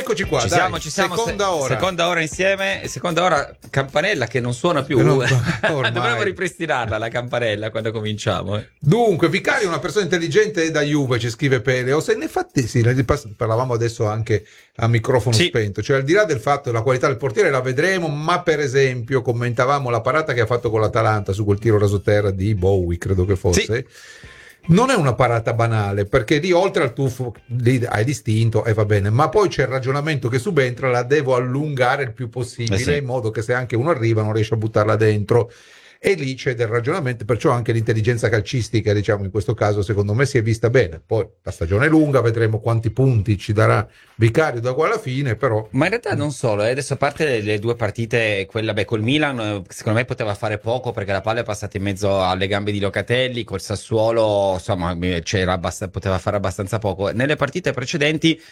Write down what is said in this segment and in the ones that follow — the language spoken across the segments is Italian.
eccoci qua, Ci siamo. Seconda ora Insieme. Seconda ora campanella che non suona più. Dovremmo ripristinarla la campanella quando cominciamo. Dunque, Vicario è una persona intelligente da Juve, ci scrive Peleos, e infatti sì, parlavamo adesso anche a microfono spento, cioè al di là del fatto della qualità del portiere la vedremo, ma per esempio commentavamo la parata che ha fatto con l'Atalanta su quel tiro rasoterra di Bowie, credo che fosse. Non è una parata banale, perché lì oltre al tuffo lì hai distinto e va bene, ma poi c'è il ragionamento che subentra: la devo allungare il più possibile, in modo che se anche uno arriva non riesce a buttarla dentro. E lì c'è del ragionamento, perciò anche l'intelligenza calcistica, diciamo, in questo caso secondo me si è vista bene. Poi la stagione è lunga, vedremo quanti punti ci darà Vicario da qua alla fine, però. Ma in realtà non solo, adesso a parte le due partite, quella col Milan secondo me poteva fare poco, perché la palla è passata in mezzo alle gambe di Locatelli, col Sassuolo insomma poteva fare abbastanza poco. Nelle partite precedenti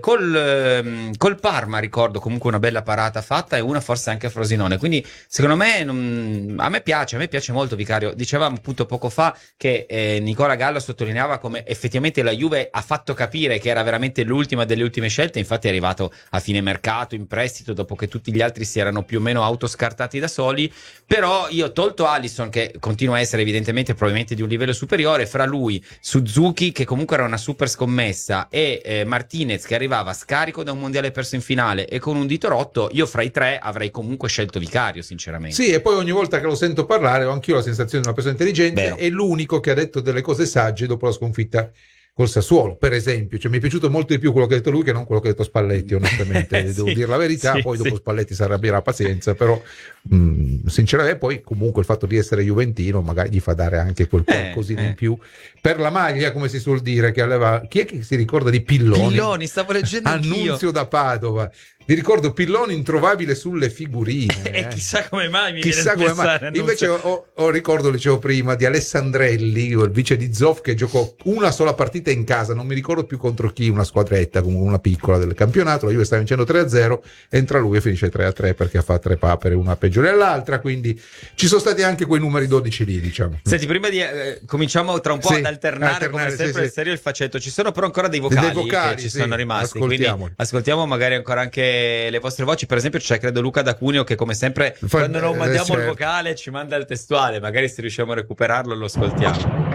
col Parma ricordo comunque una bella parata fatta, e una forse anche a Frosinone, quindi secondo me a me piace molto Vicario. Dicevamo appunto poco fa che Nicola Gallo sottolineava come effettivamente la Juve ha fatto capire che era veramente l'ultima delle ultime scelte, infatti è arrivato a fine mercato in prestito dopo che tutti gli altri si erano più o meno autoscartati da soli. Però io, tolto Alisson che continua a essere evidentemente probabilmente di un livello superiore, fra lui, Suzuki che comunque era una super scommessa, e Martinez che arrivava scarico da un mondiale perso in finale e con un dito rotto, io fra i tre avrei comunque scelto Vicario sinceramente. Sì, e poi ogni volta che lo sento parlare ho anch'io la sensazione di una persona intelligente. È l'unico che ha detto delle cose sagge dopo la sconfitta col Sassuolo, per esempio. Cioè, mi è piaciuto molto di più quello che ha detto lui che non quello che ha detto Spalletti, onestamente. Devo dire la verità. Poi dopo Spalletti si arrabbierà, pazienza, però sinceramente poi comunque il fatto di essere juventino magari gli fa dare anche quel qualcosina in più per la maglia, come si suol dire, che aveva. Chi è che si ricorda di Pilloni? Stavo leggendo Annunzio da Padova. Vi ricordo Pilloni introvabile sulle figurine. E chissà come mai Invece ho ricordo, dicevo prima, di Alessandrelli, il vice di Zoff, che giocò una sola partita in casa, non mi ricordo più contro chi, una squadretta, comunque una piccola del campionato. La Juve sta vincendo 3-0, entra lui e finisce 3-3 perché ha fatto 3 papere, una peggiore dell'altra, quindi ci sono stati anche quei numeri 12 lì, diciamo. Senti, prima di cominciamo tra un po' ad alternare come sempre il serio e il faccetto. Ci sono però ancora dei vocali che ci sono rimasti, quindi ascoltiamo magari ancora anche le vostre voci. Per esempio c'è credo Luca da Cuneo che come sempre quando non mandiamo il vocale ci manda il testuale, magari se riusciamo a recuperarlo lo ascoltiamo.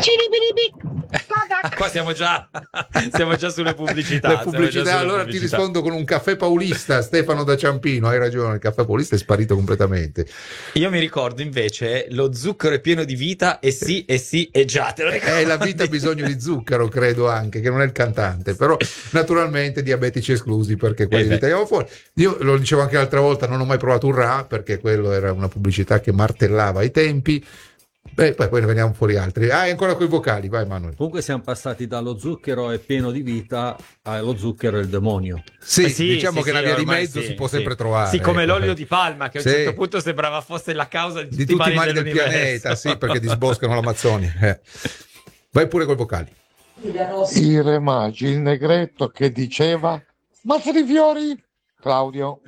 Qua siamo già sulle pubblicità. Allora ti rispondo con un caffè paulista. Stefano da Ciampino, hai ragione, il caffè paulista è sparito completamente. Io mi ricordo invece lo zucchero è pieno di vita, e sì e già te lo ricordi? La vita ha bisogno di zucchero, credo anche, che non è il cantante, però naturalmente diabetici esclusi, perché quelli li tagliamo fuori. Io lo dicevo anche l'altra volta, non ho mai provato un Ra, perché quello era una pubblicità che martellava ai tempi. Poi ne veniamo fuori altri. Ancora coi vocali, vai Manuel. Comunque siamo passati dallo zucchero è pieno di vita allo zucchero è il demonio. Diciamo che la via di mezzo si può sempre trovare. Sì, come l'olio di palma, che a un certo punto sembrava fosse la causa di tutti i mali del pianeta, perché disboscano l'Amazzonia. Vai pure coi vocali. I Re Magi, il negretto che diceva mazza di fiori, Claudio.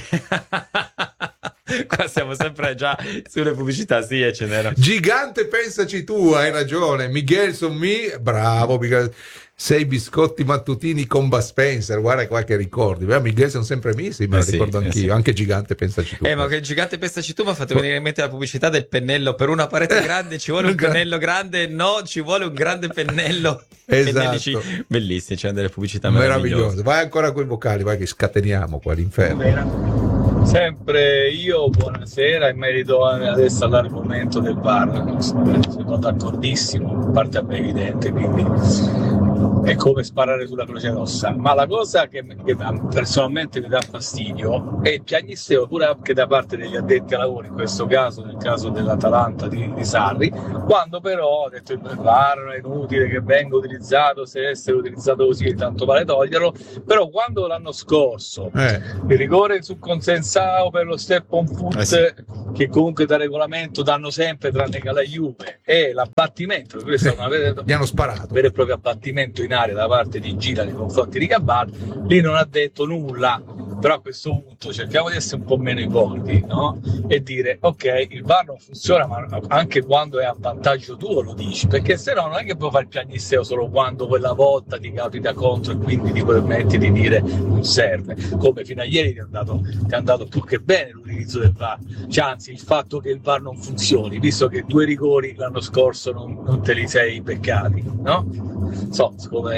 Qua siamo sempre già sulle pubblicità, e ce n'era. Gigante, pensaci tu, hai ragione. Miguel Sommi, bravo Miguel. 6 biscotti mattutini con Bud Spencer, guarda qua che ricordi. Miguel sono sempre messi, me lo ricordo anch'io. Anche Gigante, pensaci tu. Ma che Gigante, pensaci tu mi ha fatto venire in mente la pubblicità del pennello. Per una parete grande ci vuole un pennello grande, no, ci vuole un grande pennello. Esatto. Bellissime, c'è delle pubblicità meravigliose. Vai ancora con i vocali, vai che scateniamo qua l'inferno. Sempre io, buonasera, in merito adesso all'argomento del VAR, sono d'accordissimo, a parte a me evidente, quindi è come sparare sulla Croce Rossa, ma la cosa che personalmente mi dà fastidio è il piagnisteo pure anche da parte degli addetti ai lavori, in questo caso, nel caso dell'Atalanta di Sarri, quando però ho detto il VAR è inutile che venga utilizzato, se essere utilizzato così tanto vale toglierlo, però quando l'anno scorso il rigore sul consenso per lo step on foot che comunque da regolamento danno sempre tranne che alla Juve, e l'abbattimento, questo gli hanno sparato, vero e proprio abbattimento in aria da parte di Gira nei confronti di Gabbar, lì non ha detto nulla, Però a questo punto cerchiamo di essere un po' meno ipocriti, no? E dire ok, il VAR non funziona, ma anche quando è a vantaggio tuo lo dici, perché se no non è che puoi fare il piagnisteo solo quando quella volta ti capita contro e quindi ti permetti di dire non serve, come fino a ieri ti è andato più che bene l'utilizzo del VAR, cioè, anzi il fatto che il VAR non funzioni, visto che 2 rigori l'anno scorso non te li sei beccati, no? So,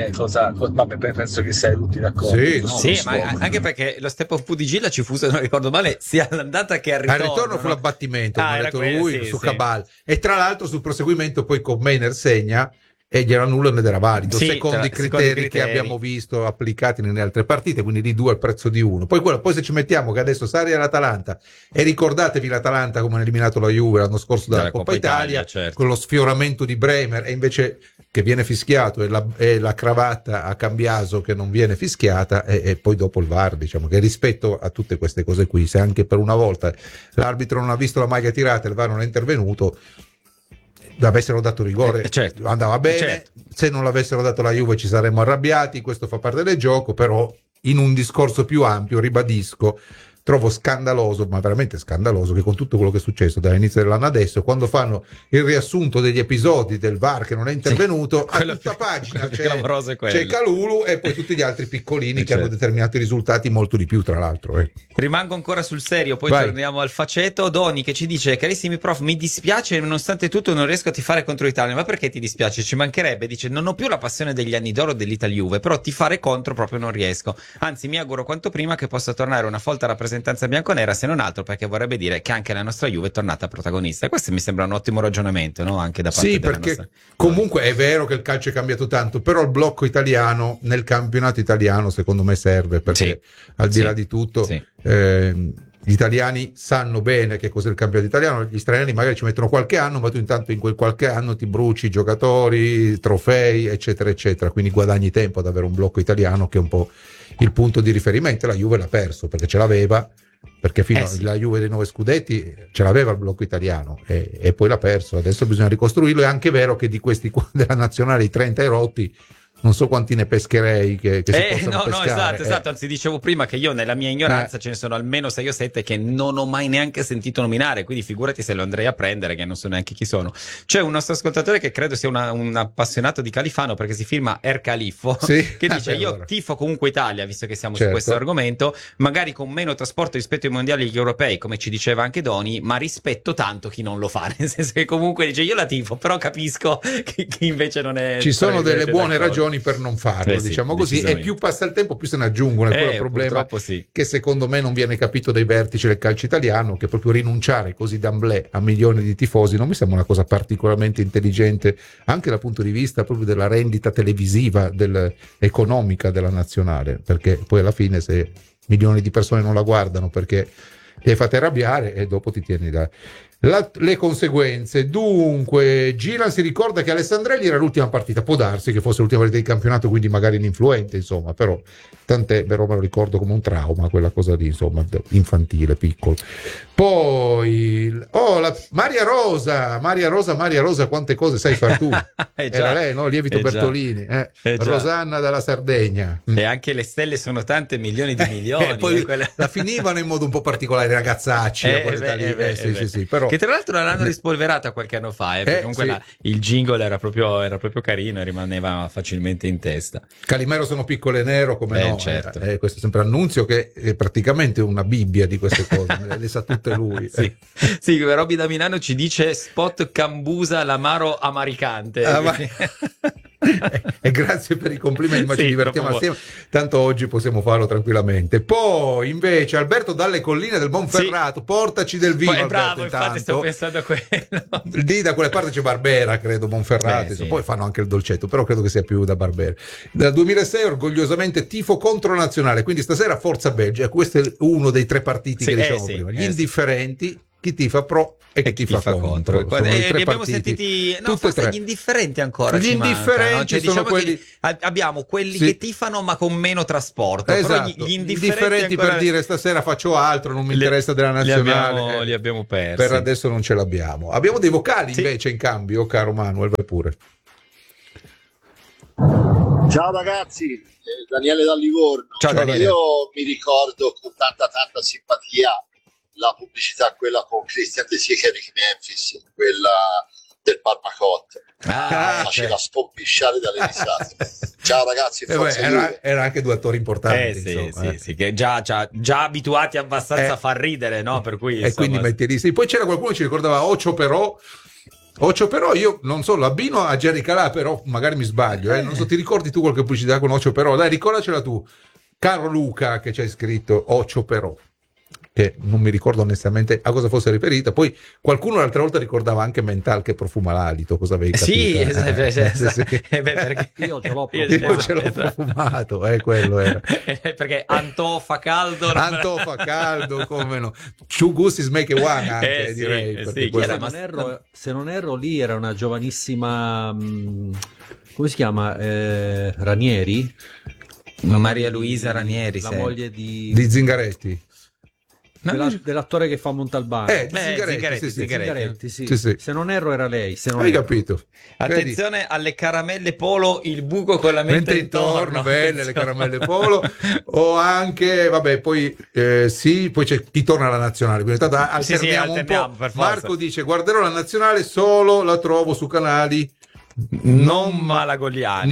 vabbè, penso che sei tutti d'accordo. Sì, no? Sì, ma anche perché lo step of Pudigilla ci fu, se non ricordo male, sia all'andata che al ritorno. Al ritorno fu l'abbattimento, come ha detto quello, lui, sì, su sì. Cabal. E tra l'altro sul proseguimento poi con Maynard segna e gli era nullo ed era valido, Sì, secondo i secondo criteri che abbiamo visto applicati nelle altre partite, quindi di 2 al prezzo di 1. Poi se ci mettiamo che adesso Sarri è l'Atalanta, e ricordatevi l'Atalanta come ha eliminato la Juve l'anno scorso dalla Coppa Italia, certo. con lo sfioramento di Bremer, e invece che viene fischiato e la cravatta a Cambiaso che non viene fischiata, e poi dopo il VAR, diciamo che rispetto a tutte queste cose qui, se anche per una volta l'arbitro non ha visto la maglia tirata e il VAR non è intervenuto, l'avessero dato rigore, certo. andava bene, Certo. Se non l'avessero dato la Juve ci saremmo arrabbiati, questo fa parte del gioco, però in un discorso più ampio ribadisco, trovo scandaloso, ma veramente scandaloso, che con tutto quello che è successo dall'inizio dell'anno adesso, quando fanno il riassunto degli episodi del VAR che non è intervenuto, a tutta pagina c'è Kalulu e poi tutti gli altri piccolini che hanno determinati risultati, molto di più tra l'altro. Rimango ancora sul serio, poi Vai. torniamo al faceto. Doni che ci dice: carissimi prof, mi dispiace, nonostante tutto non riesco a tifare contro l'Italia. Ma perché ti dispiace? Ci mancherebbe. Dice: non ho più la passione degli anni d'oro dell'Italia Juve, però tifare contro proprio non riesco, anzi mi auguro quanto prima che possa tornare una folta rappresentanza bianconera, se non altro perché vorrebbe dire che anche la nostra Juve è tornata protagonista. E questo mi sembra un ottimo ragionamento, no? Anche da parte Sì, della perché nostra... comunque è vero che il calcio è cambiato tanto, però il blocco italiano nel campionato italiano secondo me serve, perché al di là di tutto gli italiani sanno bene che cos'è il campionato italiano, gli stranieri magari ci mettono qualche anno, ma tu intanto in quel qualche anno ti bruci giocatori, trofei, eccetera eccetera, quindi guadagni tempo ad avere un blocco italiano che è un po' il punto di riferimento. La Juve l'ha perso perché ce l'aveva, perché fino alla Juve dei 9 scudetti ce l'aveva il blocco italiano e poi l'ha perso, adesso bisogna ricostruirlo. È anche vero che di questi qua della nazionale, i 30 erotti, non so quanti ne pescherei che si possano pescare. Esatto, anzi dicevo prima che io nella mia ignoranza ce ne sono almeno 6 o 7 che non ho mai neanche sentito nominare, quindi figurati se lo andrei a prendere, che non so neanche chi sono. C'è un nostro ascoltatore che credo sia un appassionato di Califano, perché si firma Er Califo, che dice io tifo comunque Italia, visto che siamo su questo argomento, magari con meno trasporto rispetto ai mondiali e agli europei, come ci diceva anche Doni, ma rispetto tanto chi non lo fa, nel senso che comunque dice io la tifo, però capisco chi invece non è. Ci sono delle buone ragioni per non farlo, diciamo così, e più passa il tempo più se ne aggiungono, è quello il problema che secondo me non viene capito dai vertici del calcio italiano, che proprio rinunciare così d'amblè a milioni di tifosi non mi sembra una cosa particolarmente intelligente, anche dal punto di vista proprio della rendita televisiva, economica della nazionale, perché poi alla fine se milioni di persone non la guardano perché li hai fate arrabbiare, e dopo ti tieni le conseguenze. Dunque Gilan si ricorda che Alessandrelli era l'ultima partita, può darsi che fosse l'ultima partita di campionato, quindi magari ininfluente, insomma, però tant'è, però me lo ricordo come un trauma quella cosa lì, insomma, infantile, piccolo. Poi Maria Rosa, quante cose sai far tu. Era lei, no? Lievito Bertolini, Rosanna dalla Sardegna, e anche le stelle sono tante, milioni di milioni, e poi la finivano in modo un po' particolare, ragazzacci, sì, però che tra l'altro l'hanno rispolverata qualche anno fa, comunque il jingle era proprio carino e rimaneva facilmente in testa. Calimero sono piccolo e nero, come no, certo. Questo è sempre Annunzio, che è praticamente una bibbia di queste cose, le sa tutte lui. Sì, Robby da Milano ci dice spot Cambusa l'amaro amaricante. E grazie per i complimenti, ma ci divertiamo assieme, tanto oggi possiamo farlo tranquillamente. Poi invece Alberto dalle colline del Monferrato, portaci del vino. Poi, bravo, infatti sto pensando a quello. Lì da quelle parti c'è Barbera, credo, Monferrato, poi fanno anche il dolcetto, però credo che sia più da Barbera. Dal 2006 orgogliosamente tifo contro nazionale, quindi stasera forza Belgia. Questo è uno dei 3 partiti che diciamo prima, gli indifferenti, chi tifa pro e chi tifa contro. Li abbiamo sentiti, forse gli indifferenti ancora. Gli indifferenti sono diciamo quelli. Abbiamo quelli che tifano ma con meno trasporto. Esatto. Però gli indifferenti ancora... per dire stasera faccio altro, non mi interessa della nazionale. Li abbiamo persi. Per adesso non ce l'abbiamo. Abbiamo dei vocali invece in cambio, caro Manuel, vai pure. Ciao ragazzi, Daniele da Livorno. Ciao Daniele. Io mi ricordo con tanta simpatia la pubblicità, quella con Christian De Sica e Rick Memphis, quella del Parmacotte. Faceva spompisciare dalle risate. Ciao ragazzi, era anche due attori importanti. Sì, che già abituati abbastanza a far ridere, no? Per cui, e quindi metti lì. Sì, poi c'era qualcuno che ci ricordava Ocio però io non so, l'abbino a Jerry Calà, però magari mi sbaglio, non so, ti ricordi tu qualche pubblicità con Ocio però? Dai, ricordacela tu, caro Luca, che c'hai scritto Ocio però, che non mi ricordo onestamente a cosa fosse riferita. Poi qualcuno l'altra volta ricordava anche Mental che profuma l'alito, cosa avevi capito? Sì, perché io ce l'ho profumato, quello era. Perché Antofa caldo, come no, Two Gustis make a one anche, direi. Sì, se non erro lì era una giovanissima, come si chiama, Ranieri? Maria Luisa Ranieri, la moglie di Zingaretti. Dell'attore che fa Montalbano. Zingaretti, sì. Se non erro era lei. Hai capito? Attenzione alle caramelle Polo, il buco con la mente intorno. Belle le caramelle Polo. O anche, vabbè, poi poi c'è chi torna alla nazionale. Quindi alterniamo un po'. Marco dice: guarderò la nazionale, solo la trovo su canali non malagoliani,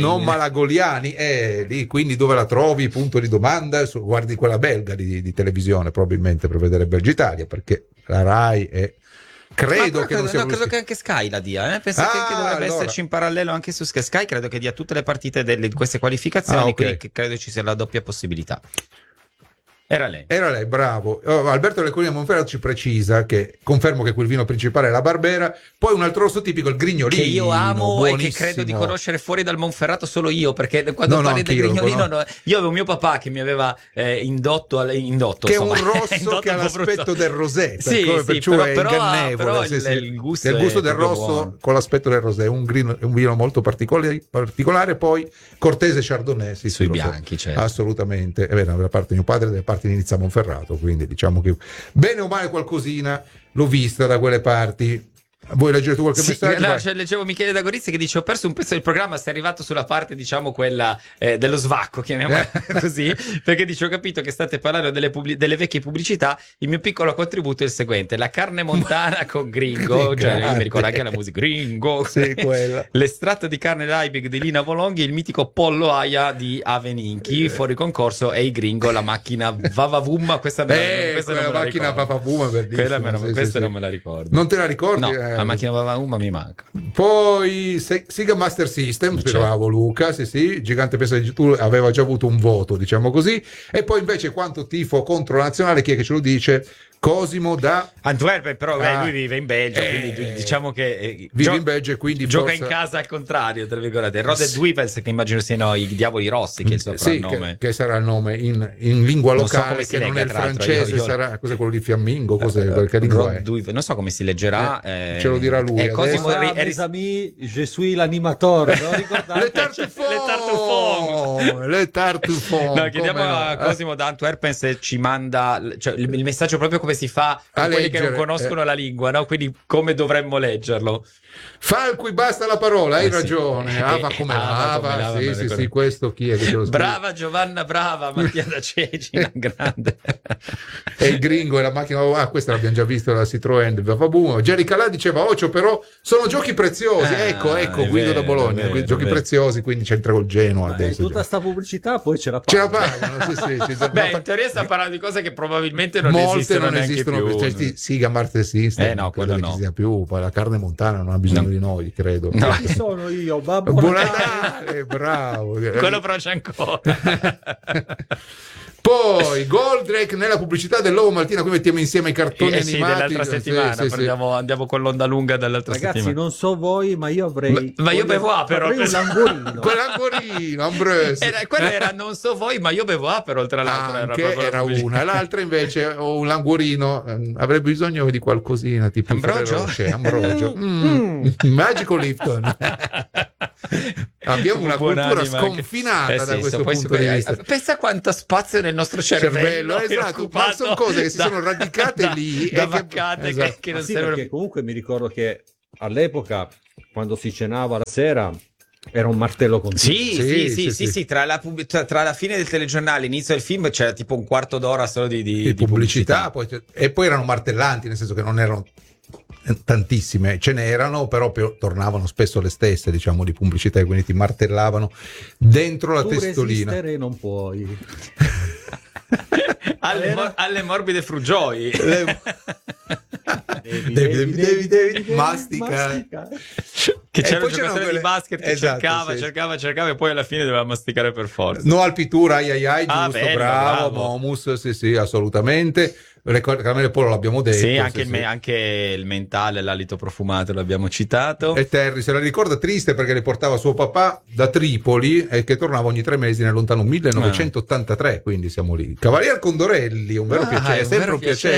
lì, quindi dove la trovi? Punto di domanda. Guardi quella belga di televisione, probabilmente, per vedere Belgitalia, perché la Rai è, credo che non sia credo che anche Sky la dia, penso che dovrebbe esserci in parallelo anche su Sky, credo che dia tutte le partite di queste qualificazioni, okay. Quindi credo ci sia la doppia possibilità. Era lei, bravo. Alberto Leccolini a Monferrato ci precisa che confermo che quel vino principale è la Barbera, poi un altro rosso tipico, il Grignolino, che io amo buonissimo. E che credo di conoscere fuori dal Monferrato solo io, perché quando parli del Grignolino io avevo mio papà che mi aveva indotto che insomma, è un rosso che ha l'aspetto del rosé, però, è ingannevole, però il gusto del rosso buono. Con l'aspetto del rosé, è un vino molto particolare, poi cortese Chardonnay sui bianchi, certo. Assolutamente, è vero, da parte di mio padre, da parte di Nizza Monferrato, quindi diciamo che bene o male qualcosina l'ho vista da quelle parti. Vuoi leggere tu qualche messaggio? Leggevo Michele da Gorizia che dice: ho perso un pezzo del programma, sei arrivato sulla parte, diciamo, quella dello svacco, chiamiamola così, perché dice: ho capito che state parlando delle vecchie pubblicità, il mio piccolo contributo è il seguente: la carne montana con Gringo, cioè io mi ricordo anche la musica Gringo, quella. L'estratto di carne Liebig di Lina Volonghi, il mitico pollo aia di Aveninchi, fuori concorso, e i Gringo, la macchina Vavavumma, questa la macchina Vavavumma, questa non me la ricordo. Non te la ricordi? No. La macchina Vavavumma mi manca. Poi Sega Master System, bravo Luca, sì, Gigante pensa che tu aveva già avuto un voto, diciamo così. E poi invece quanto tifo contro la nazionale, chi è che ce lo dice? Cosimo da Antwerpen, però lui vive in Belgio, quindi diciamo che vive in Belgio e quindi gioca in casa al contrario, tra virgolette. Rode Duivels, che immagino siano i Diavoli Rossi, che è il suo soprannome. Che sarà il nome in lingua locale, so che non è il francese, sarà cos'è quello di Fiammingo, che lingua è? Non so come si leggerà, ce lo dirà lui. Cosimo mes amis, je suis l'animateur, no? Le Tartufon. No, chiediamo a Cosimo da Antwerpen se ci manda, cioè, il messaggio proprio come si fa a quelli che non conoscono la lingua, no? Quindi come dovremmo leggerlo? Falqui, basta la parola, hai ragione. Ava come lava, sì, questo chi è che te lo scrive? Brava Giovanna, brava Mattia da Cecina, grande. E il Gringo e la macchina, questa l'abbiamo già visto, la Citroën Vavaboom. Jerry Calà diceva Ocio, però sono giochi preziosi, ecco, Guido da Bologna, giochi preziosi, quindi c'entra col Genoa adesso. Tutta sta pubblicità poi ce la pagano. Beh, in teoria sta parlando di cose che probabilmente non esistono più. Siga Master System, no, quello no. Ci sia più, poi la carne montana non ha bisogno di noi, credo. No. Chi sono io? Babbo Natale, bravo. Quello però c'è ancora. Poi Goldrake nella pubblicità dell'Uovo Maltina, qui mettiamo insieme i cartoni animati dell'altra settimana, andiamo con l'onda lunga dall'altra settimana. Ragazzi, non so voi, ma io avrei io bevo Aperol, un languorino. Quell'anguorino, Ambrose. Quello era non so voi, ma io bevo Aperol, tra l'altro era una, e l'altra invece ho un languorino, avrebbe bisogno di qualcosina tipo Ambrogio. Magico Lipton. Abbiamo una cultura sconfinata da questo punto di vista. Pensa quanto spazio nel nostro cervello, esatto, ma sono cose che si sono radicate lì da vaccate che non servono. Perché comunque mi ricordo che all'epoca, quando si cenava la sera, Era un martello continuo. Sì. Tra la fine del telegiornale e l'inizio del film c'era tipo un quarto d'ora solo di pubblicità. E poi erano martellanti, nel senso che non erano tantissime, ce n'erano, però tornavano spesso le stesse, diciamo, di pubblicità, e quindi ti martellavano dentro la testolina. Resistere non puoi. alle morbide frugioi. Devi mastica. Che c'era un giocatore di basket che cercava e poi alla fine doveva masticare per forza. No alpitura, ai, giusto, bello, bravo. Momus, sì, assolutamente. Le caramelle pollo l'abbiamo detto. Sì, anche il mentale, l'alito profumato l'abbiamo citato. E Terry se la ricorda triste perché le portava suo papà da Tripoli e che tornava ogni 3 mesi nel lontano 1983, quindi siamo lì. Cavalier Condorelli, un vero piacere, è sempre un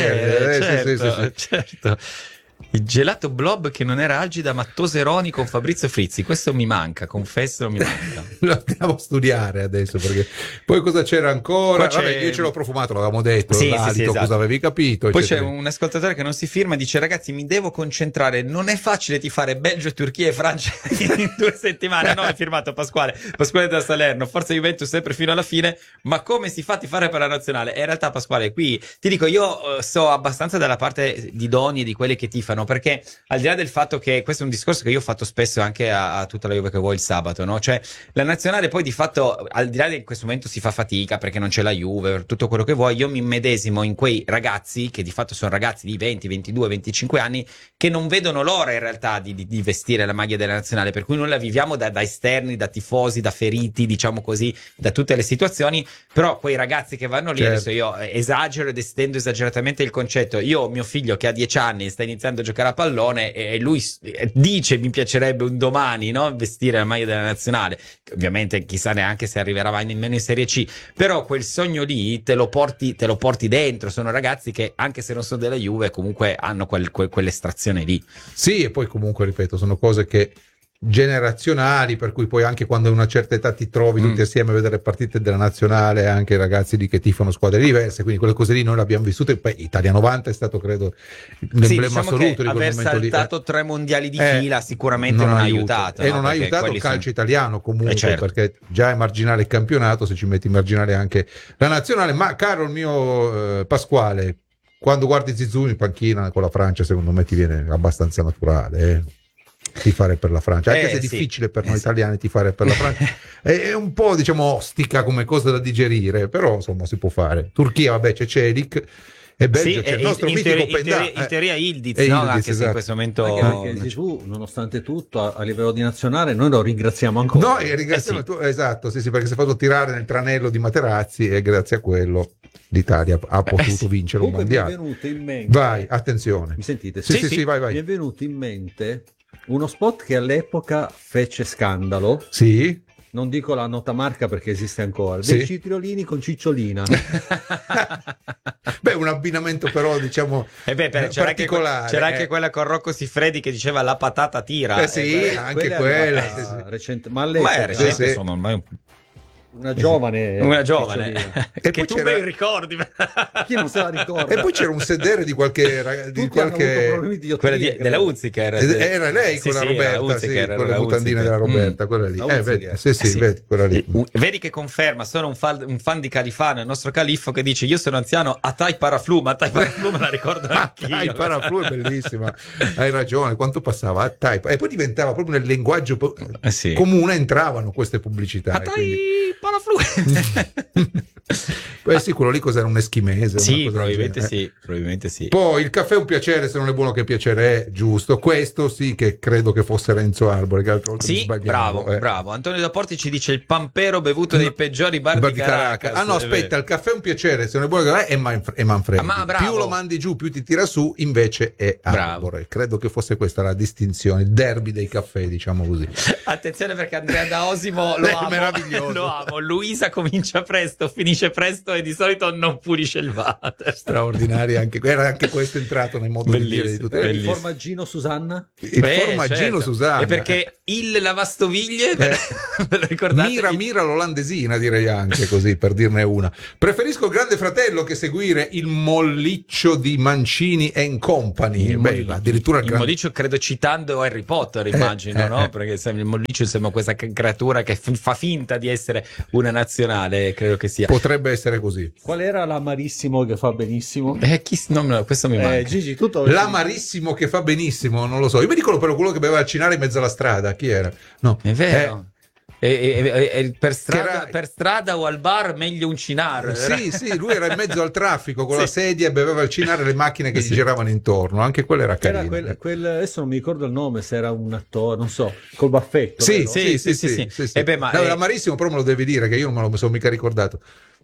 piacere. Certo. Il gelato blob che non era Algida ma Toseroni con Fabrizio Frizzi, questo mi manca, confesso, mi manca. Lo andiamo a studiare adesso, perché poi cosa c'era ancora? Vabbè, io ce l'ho profumato, l'avevamo detto, l'alito, esatto. Cosa avevi capito? Poi c'è un ascoltatore che non si firma, dice: ragazzi, mi devo concentrare, non è facile tifare Belgio, Turchia e Francia in 2 settimane. No, è firmato Pasquale da Salerno, forza Juventus sempre fino alla fine, ma come si fa a tifare per la nazionale? E in realtà, Pasquale, qui ti dico, io sto abbastanza dalla parte di Doni e di quelli che tifano, perché al di là del fatto che questo è un discorso che io ho fatto spesso anche a tutta la Juve che vuoi il sabato, no? Cioè la nazionale poi di fatto, al di là di in questo momento si fa fatica perché non c'è la Juve, tutto quello che vuoi, io mi immedesimo in quei ragazzi che di fatto sono ragazzi di 20, 22, 25 anni che non vedono l'ora in realtà di vestire la maglia della nazionale, per cui noi la viviamo da esterni, da tifosi, da feriti, diciamo così, da tutte le situazioni, però quei ragazzi che vanno lì, certo. Adesso io esagero ed estendo esageratamente il concetto, io ho mio figlio che ha 10 anni e sta iniziando a giocare a pallone e lui dice mi piacerebbe un domani, no, vestire la maglia della nazionale, ovviamente chissà neanche se arriverà mai nemmeno in Serie C, però quel sogno lì te lo porti dentro, sono ragazzi che anche se non sono della Juve comunque hanno quell'estrazione lì. Sì, e poi comunque ripeto, sono cose che generazionali, per cui poi anche quando a una certa età ti trovi tutti assieme a vedere partite della nazionale, anche ragazzi lì che tifano squadre diverse, quindi quelle cose lì noi le abbiamo vissute. Poi Italia 90 è stato credo l'emblema diciamo assoluto di aver saltato 3 mondiali di fila sicuramente non ha aiutato, e non ha aiutato il calcio italiano comunque, certo. Perché già è marginale il campionato, se ci metti marginale anche la nazionale. Ma caro il mio Pasquale, quando guardi Zizou in panchina con la Francia, secondo me ti viene abbastanza naturale tifare per la Francia, anche se è difficile per noi italiani tifare per la Francia. È un po', diciamo, ostica come cosa da digerire, però insomma si può fare. Turchia, vabbè, c'è Celik, e Belgio c'è il nostro mitico Pendà. In teoria Ildiz, no? Anche se in questo momento perché tu, nonostante tutto, a livello di nazionale noi lo ringraziamo ancora. No, ringraziamo tu, esatto, sì, perché si è fatto tirare nel tranello di Materazzi e grazie a quello l'Italia ha potuto vincere un mondiale. Mi è venuto in mente, vai, attenzione. Mi sentite? Sì, vai. Mi è venuto in mente uno spot che all'epoca fece scandalo. Sì. Non dico la nota marca perché esiste ancora. Dei citriolini con cicciolina. Beh, un abbinamento però diciamo particolare. C'era anche quella con Rocco Siffredi che diceva la patata tira. Anche quella. Recente, ma è recente, sono ormai una giovane e che tu ben ricordi. Chi non se la ricorda? E poi c'era un sedere di qualche quella della Unziker, era lei quella Roberta, quella mutandina della Roberta, quella lì. Vedi quella lì. Vedi che conferma, sono un fan di Califano, il nostro califfo, che dice io sono anziano, Atai Paraflu me la ricordo anch'io. Atai Paraflu è bellissima, hai ragione, quanto passava Atai, e poi diventava proprio nel linguaggio comune, entravano queste pubblicità. Atai Paraflu. Sì, quello lì cos'era, un eschimese? Sì, probabilmente sì. Poi il caffè è un piacere, se non è buono che piacere è, giusto. Questo sì che credo che fosse Renzo Arbore, che altre volte bravo. Antonio Da Porti ci dice il pampero bevuto dei peggiori bar di Caracas. Ah no, aspetta, il caffè è un piacere, se non è buono che è Manfredi. Più lo mandi giù, più ti tira su, invece è Arbore. Credo che fosse questa la distinzione, il derby dei caffè, diciamo così. Attenzione perché Andrea da Osimo lo amo. Meraviglioso. Lo amo. Luisa comincia presto, finisce presto e di solito non pulisce il water. Straordinario, era anche questo entrato nel modo di dire di tutte le Il formaggino Susanna? Il formaggino certo. Susanna. E perché il lavastoviglie, ve lo ricordate? Mira l'olandesina, direi anche così, per dirne una. Preferisco il Grande Fratello che seguire il molliccio di Mancini and Company. Addirittura il molliccio, credo citando Harry Potter, immagino, no? Perché il molliccio sembra questa creatura che fa finta di essere una nazionale, credo che sia. Potrebbe essere così. Qual era l'amarissimo che fa benissimo? Questo mi manca. Gigi, tutto L'amarissimo che fa benissimo, non lo so. Io mi dicono quello che beveva al cinare in mezzo alla strada. Chi era? No. È vero. Per strada o al bar meglio un cinar. Sì, lui era in mezzo al traffico con la sedia e beveva il cinare e le macchine che gli giravano intorno. Anche quello era carino. Adesso non mi ricordo il nome, se era un attore, non so, col baffetto. Sì. L'amarissimo però me lo devi dire, che io non me lo sono mica ricordato.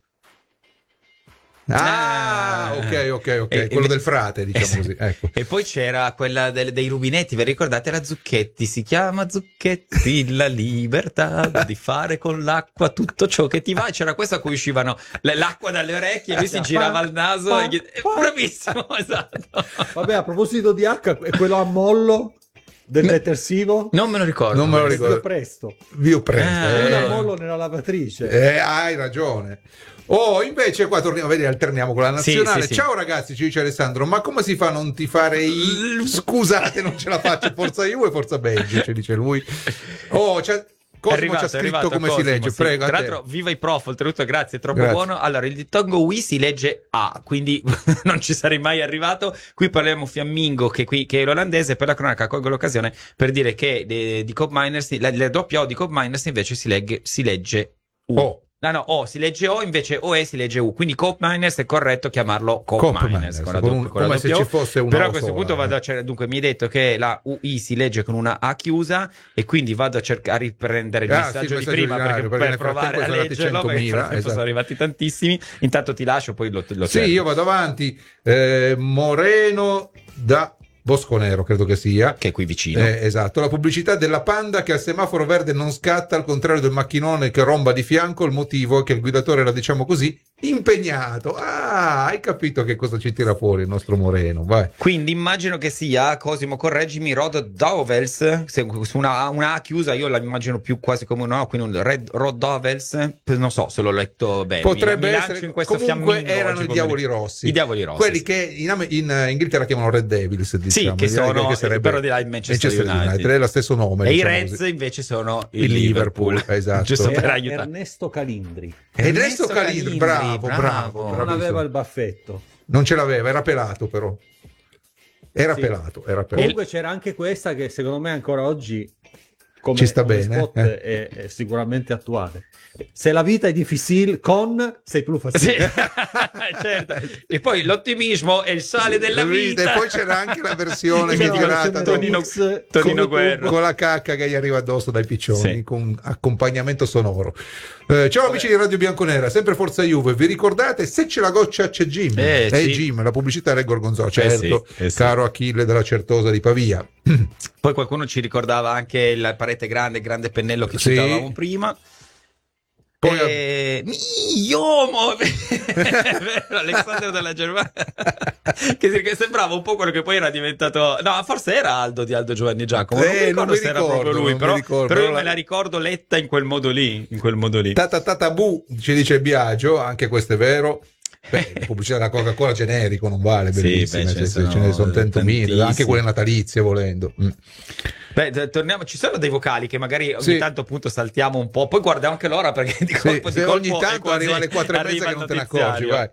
Ok, quello del frate, diciamo così. Ecco. E poi c'era quella dei rubinetti, vi ricordate? La Zucchetti, si chiama Zucchetti, la libertà di fare con l'acqua tutto ciò che ti va. E c'era questa a cui uscivano l'acqua dalle orecchie e lui si girava il naso. Bravissimo, esatto. Vabbè, a proposito di H, è quello a mollo del detersivo? Non me lo ricordo. Vio presto. A mollo nella lavatrice. Hai ragione. Invece qua torniamo a vedere, alterniamo con la nazionale. Sì. Ciao ragazzi, ci dice Alessandro, ma come si fa a non tifare scusate, non ce la faccio, forza Juve e forza Belgio, ci dice lui. Cosmo ci ha scritto come Cosimo, si legge, sì. prego. Tra l'altro, viva i prof, oltretutto, grazie, è troppo buono. Allora, il dittongo Wii si legge A, quindi non ci sarei mai arrivato. Qui parliamo fiammingo, che è l'olandese. Per la cronaca colgo l'occasione per dire che di Coop Miners, la doppia O di Coop Miners invece si legge U. O si legge O, invece OE si legge U, quindi Coop Miners è corretto chiamarlo Coop Miners come se ci fosse una. Però a questo punto dunque mi hai detto che la UI si legge con una A chiusa e quindi vado a riprendere il messaggio di prima per provare a leggerlo, perché sono arrivati tantissimi. Intanto ti lascio, poi lo sì, io vado avanti. Moreno da Bosconero, credo che sia, che è qui vicino. Esatto, la pubblicità della Panda che al semaforo verde non scatta, al contrario del macchinone che romba di fianco. Il motivo è che il guidatore era, diciamo così, impegnato. Hai capito che cosa ci tira fuori il nostro Moreno, vai. Quindi immagino che sia, Cosimo correggimi, Rodovels, su una A chiusa io la immagino più quasi come un O, quindi un Rodovels, non so se l'ho letto bene. Potrebbe essere, in questo comunque erano i Diavoli Rossi. I Diavoli Rossi. Quelli che in Inghilterra chiamano Red Devils, diciamo. Sì, che sono, che sarebbe però di là in Manchester United. È lo stesso nome. E diciamo i Reds così. invece sono il Liverpool. Esatto. Giusto per aiutare. Ernesto Calindri. Ernesto Calindri, bravo. Non aveva il baffetto. Non ce l'aveva, era pelato però. Era pelato. Comunque c'era anche questa che secondo me ancora oggi ci sta bene. Spot è sicuramente attuale. Se la vita è difficile, sei più facile. Sì. Certo. E poi l'ottimismo è il sale della vita. E poi c'era anche la versione migliorata Tonino Guerra con la cacca che gli arriva addosso dai piccioni, con accompagnamento sonoro. Ciao amici di Radio Bianconera, sempre Forza Juve. Vi ricordate? Se c'è la goccia c'è Jim. Jim, la pubblicità era Gorgonzola, certo, caro Achille della Certosa di Pavia. Poi qualcuno ci ricordava anche la parete grande pennello che citavamo prima. Poi Alessandro della Germania che sembrava un po' quello che poi era diventato, no, forse era Aldo di Aldo Giovanni Giacomo, non mi ricordo se era proprio lui, però io me la ricordo letta in quel modo lì. Bu, ci dice Biagio, anche questo è vero. La pubblicità della Coca-Cola generico non vale, bellissime, ce ne sono 100.000, anche quelle natalizie volendo. Torniamo, ci sono dei vocali che magari ogni tanto appunto saltiamo un po', poi guardiamo anche l'ora perché di colpo ogni tanto arriva alle 4:30 che non te ne accorgi, vai.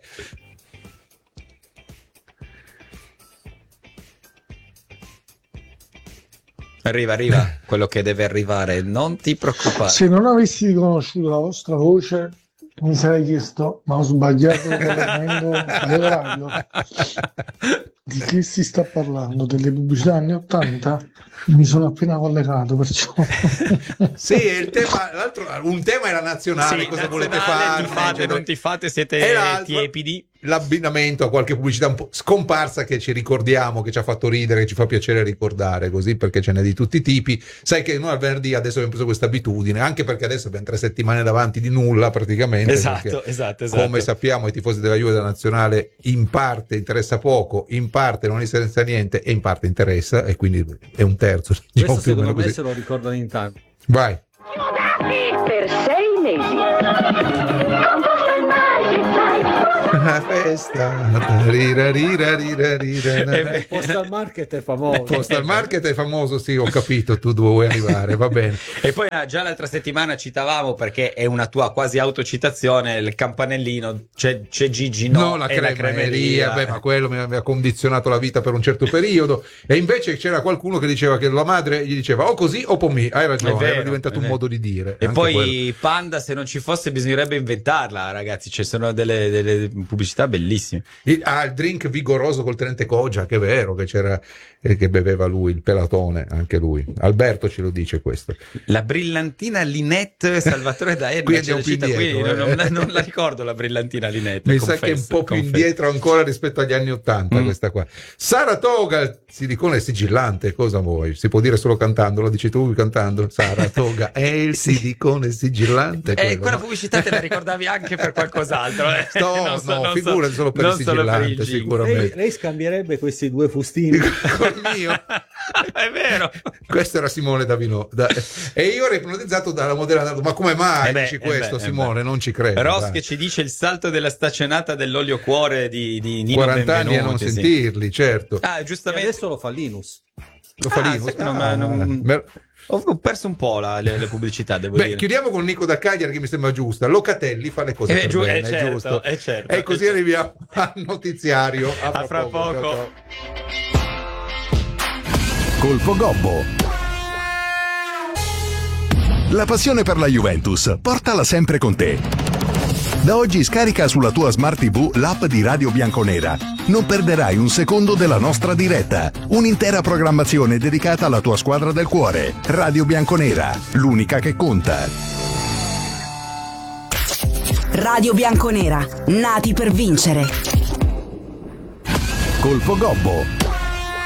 Arriva quello che deve arrivare, non ti preoccupare. Se non avessi riconosciuto la vostra voce mi sarei chiesto, ma ho sbagliato collegamento della radio? Di che si sta parlando? Delle pubblicità anni 80? Mi sono appena collegato, perciò. Sì, il tema, un tema era nazionale, cosa volete fare? Non ti fate, siete tiepidi. l'abbinamento a qualche pubblicità un po' scomparsa che ci ricordiamo, che ci ha fatto ridere, che ci fa piacere ricordare, così, perché ce n'è di tutti i tipi. Sai che noi al venerdì adesso abbiamo preso questa abitudine, anche perché adesso abbiamo 3 settimane davanti di nulla praticamente. Esatto. Come sappiamo, ai tifosi della Juve, della nazionale, in parte interessa poco, in parte non interessa niente e in parte interessa, e quindi è un terzo. Questo secondo me se lo ricordano in tanti. Vai. Per 6 mesi. Una festa. Postal Market è famoso. Postal Market è famoso, sì, ho capito, tu dove vuoi arrivare, va bene. E poi già l'altra settimana citavamo, perché è una tua quasi autocitazione, il campanellino, c'è Gigi la cremeria. Beh, ma quello mi ha condizionato la vita per un certo periodo, e invece c'era qualcuno che diceva che la madre gli diceva o così o pomì. Hai ragione, era diventato un modo di dire. E poi quello. Panda, se non ci fosse bisognerebbe inventarla, ragazzi, ci sono delle pubblicità bellissime. Il drink vigoroso col tenente Coggia, che è vero che c'era, che beveva lui, il pelatone, anche lui. Alberto ce lo dice questo. La brillantina Linette Salvatore Daerna. Qui andiamo più indietro, non la ricordo la brillantina Linette. Mi sa che è un po' più indietro ancora rispetto agli anni '80 questa qua. Saratoga, il silicone sigillante, cosa vuoi? Si può dire solo cantando, lo dici tu cantando. Saratoga è il silicone sigillante. Quella pubblicità te la ricordavi anche per qualcos'altro. No, figurati, solo per il sigillante, sicuramente. Lei scambierebbe questi 2 fustini col mio. È vero. Questo era Simone Davino. E io ero ipnotizzato dalla modella. Ma come mai dici questo, Simone? Non ci credo. Ross che ci dice il salto della stazionata dell'olio cuore di Nino 40 anni a non sentirli, certo. Giustamente. E adesso lo fa Linus. Lo fa Linus. Ho perso un po' le pubblicità, devo dire. Chiudiamo con Nico da Cagliari, che mi sembra giusta. Locatelli fa le cose per bene, è giusto. Certo, e così arriviamo al notiziario. A fra poco. Colpo Gobbo. La passione per la Juventus, portala sempre con te. Da oggi scarica sulla tua Smart TV l'app di Radio Bianconera. Non perderai un secondo della nostra diretta. Un'intera programmazione dedicata alla tua squadra del cuore. Radio Bianconera, l'unica che conta. Radio Bianconera, nati per vincere. Colpo Gobbo.